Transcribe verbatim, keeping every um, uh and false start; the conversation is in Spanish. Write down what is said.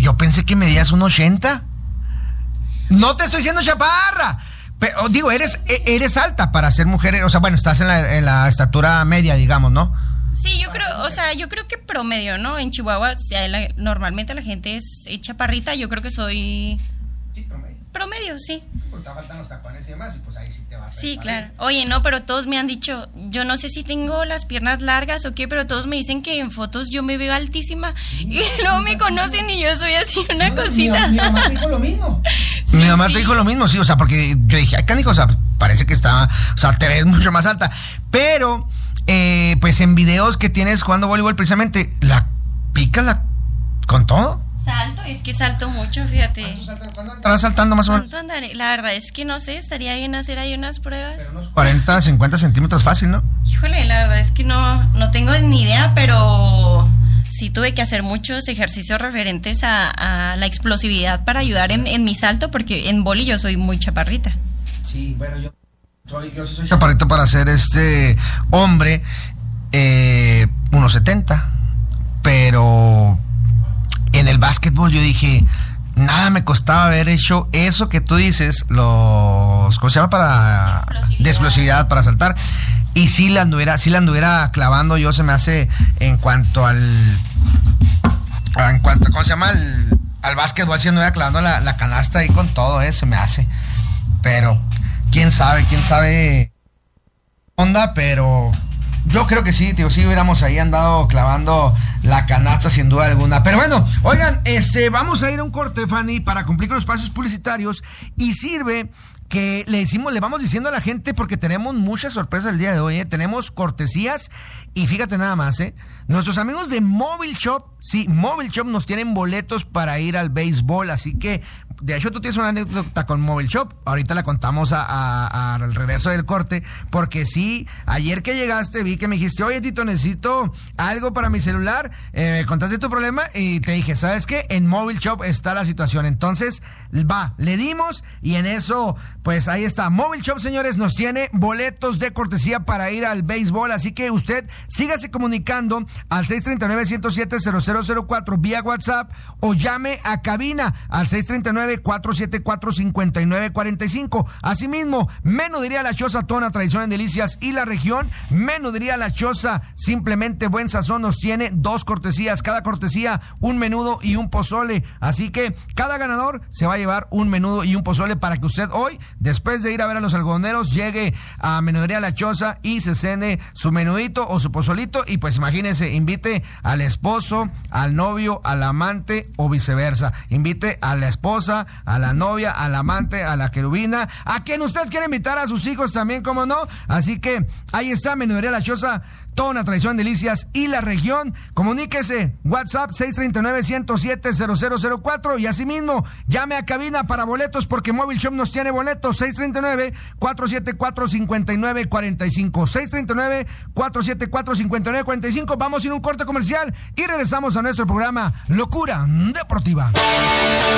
yo pensé que medías un ochenta. No te estoy diciendo chaparra. Pero, digo, eres, eres alta para ser mujer. O sea, bueno, estás en la, en la estatura media, digamos, ¿no? Sí, yo creo, o sea, yo creo que promedio, ¿no? En Chihuahua la, normalmente la gente es chaparrita, yo creo que soy... Sí, promedio. Promedio, sí. Porque te faltan los tacones y demás, y pues ahí sí te vas a... Sí, claro. Oye, no, pero todos me han dicho, yo no sé si tengo las piernas largas o qué, pero todos me dicen que en fotos yo me veo altísima, sí, y luego me conocen y yo soy así una no, cosita. Mi, mi mamá te dijo lo mismo. Sí, mi mamá sí. te dijo lo mismo, sí, o sea, porque yo dije, ay, canijo, o sea, parece que está, o sea, te ves mucho más alta, pero... Eh, pues en videos que tienes jugando voleibol, precisamente, ¿la picas la, con todo? Salto, es que salto mucho, fíjate. ¿Cuándo estarás saltando más o menos? La verdad es que no sé, estaría bien hacer ahí unas pruebas. Pero unos cuarenta, cincuenta centímetros fácil, ¿no? Híjole, la verdad es que no, no tengo ni idea, pero sí tuve que hacer muchos ejercicios referentes a, a la explosividad para ayudar en, en mi salto, porque en vóley yo soy muy chaparrita. Sí, bueno, yo... Soy, yo soy chaparrito para ser este hombre, eh, uno setenta, pero en el básquetbol yo dije, nada me costaba haber hecho eso que tú dices, los, ¿cómo se llama? Para explosividad, de explosividad para saltar, y si la anduviera, si la anduviera clavando, yo se me hace en cuanto al, en cuanto, ¿cómo se llama? Al, al básquetbol, si anduviera clavando la, la canasta ahí con todo, eh, se me hace, pero... quién sabe, quién sabe onda, pero yo creo que sí, tío, sí hubiéramos ahí andado clavando la canasta sin duda alguna. Pero bueno, oigan, este, vamos a ir a un corte, Fanny, para cumplir con los espacios publicitarios, y sirve que le decimos, le vamos diciendo a la gente, porque tenemos muchas sorpresas el día de hoy, ¿eh? Tenemos cortesías, y fíjate nada más, ¿eh? Nuestros amigos de Mobile Shop, sí, Mobile Shop nos tienen boletos para ir al béisbol, así que, de hecho, tú tienes una anécdota con Mobile Shop, ahorita la contamos a, a, a, al regreso del corte, porque sí, ayer que llegaste vi que me dijiste, oye, Tito, necesito algo para mi celular, eh, me contaste tu problema, y te dije, ¿sabes qué? En Mobile Shop está la situación, entonces, va, le dimos, y en eso, pues ahí está, Mobile Shop, señores, nos tiene boletos de cortesía para ir al béisbol, así que usted sígase comunicando al seis tres nueve, uno cero siete, cero cero cero cuatro vía WhatsApp, o llame a cabina al seis tres nueve, cuatro siete cuatro, cinco nueve cuatro cinco. Asimismo, Menudería La Choza, Tona, tradición en delicias y la región. Menudería La Choza, simplemente buen sazón, nos tiene dos cortesías, cada cortesía un menudo y un pozole, así que cada ganador se va a llevar un menudo y un pozole para que usted hoy, después de ir a ver a los algodoneros, llegue a Menudería La Choza y se cene su menudito o su pozolito, y pues imagínese, invite al esposo, al novio, al amante o viceversa, invite a la esposa, a la novia, al amante, a la querubina, a quien usted quiere invitar, a sus hijos también, como no, así que ahí está Menudería La Choza, toda una tradición, delicias y la región. Comuníquese, WhatsApp seis tres nueve, uno cero siete, cero cero cero cuatro, y asimismo llame a cabina para boletos, porque Mobile Shop nos tiene boletos. Seis tres nueve, cuatro siete cuatro, cinco nueve cuatro cinco, seis tres nueve, cuatro siete cuatro, cinco nueve cuatro cinco. Vamos a ir a un corte comercial y regresamos a nuestro programa Locura Deportiva.